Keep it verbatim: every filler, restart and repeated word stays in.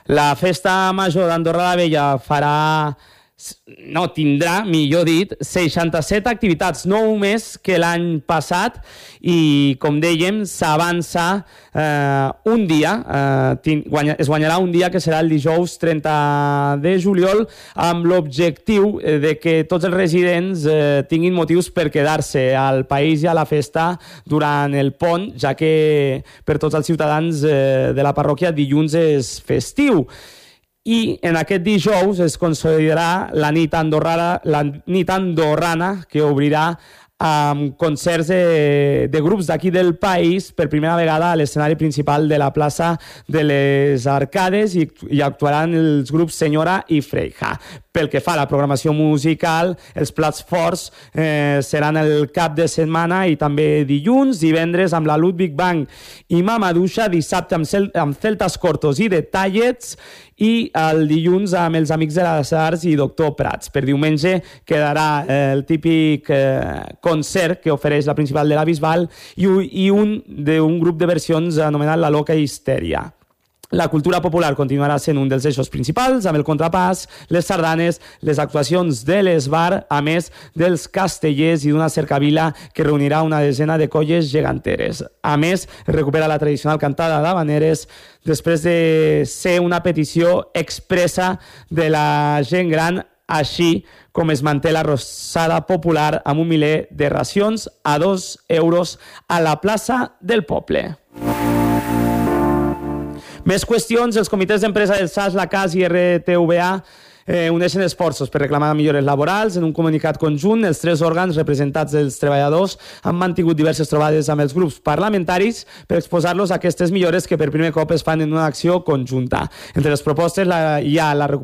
La festa major d'Andorra la Vella farà, no, tindrà, millor dit, seixanta-set activitats, nou més que l'any passat, i, com dèiem, s'avança eh, un dia, eh, guanya, es guanyarà un dia que serà el dijous trenta de juliol, amb l'objectiu de que tots els residents eh, tinguin motius per quedar-se al país i a la festa durant el pont, ja que per tots els ciutadans eh, de la parròquia dilluns és festiu. I en aquest dijous es considerarà la nit andorrana, la nit andorrana que obrirà amb concerts de, de grups d'aquí del país per primera vegada a l'escenari principal de la plaça de les Arcades, i, i actuaran els grups Senyora i Freija. Pel que fa a la programació musical, els plats forts eh, seran el cap de setmana i també dilluns, divendres amb la Ludwig Bang i Mamaduixa, dissabte amb, cel amb Celtas Cortos i Detallets, i el dilluns amb els Amics de les Arts i Doctor Prats. Per diumenge quedarà eh, el típic eh, concert que ofereix la Principal de la Bisbal i, i un d'un grup de versions anomenat La Loca Histèria. La cultura popular continuarà sent un dels eixos principals, amb el contrapàs, les sardanes, les actuacions de l'esbar, a més dels castellers i d'una cercavila que reunirà una desena de colles geganteres. A més, es recupera la tradicional cantada d'habaneres després de ser una petició expressa de la gent gran, així com es manté la rosada popular amb un miler de racions a dos euros a la plaça del poble. Més qüestions. Els comitès d'empresa del S A S, la C A S i R T V A eh, uneixen esforços per reclamar millores laborals. En un comunicat conjunt, els tres òrgans representats dels treballadors han mantingut diverses trobades amb els grups parlamentaris per exposar-los a aquestes millores que per primer cop es fan en una acció conjunta. Entre les propostes la, hi ha la recuperació